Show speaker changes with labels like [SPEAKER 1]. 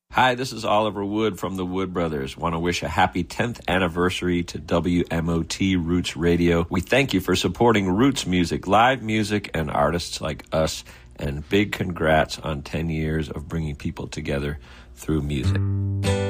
[SPEAKER 1] Hi, this is Oliver Wood from the Wood Brothers. Want to wish a happy 10th anniversary to WMOT Roots Radio. We thank you for supporting Roots music, live music, and artists like us. And big congrats on 10 years of bringing people together through music.